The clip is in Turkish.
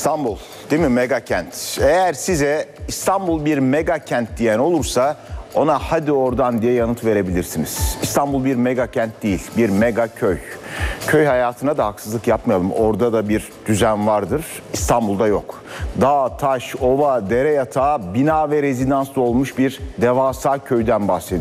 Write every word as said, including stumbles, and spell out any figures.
İstanbul değil mi, mega kent? Eğer size İstanbul bir mega kent diyen olursa ona hadi oradan diye yanıt verebilirsiniz. İstanbul bir mega kent değil, bir mega köy. Köy hayatına da haksızlık yapmayalım. Orada da bir düzen vardır. İstanbul'da yok. Dağ, taş, ova, dere yatağı, bina ve rezidansla olmuş bir devasa köyden bahsediyoruz.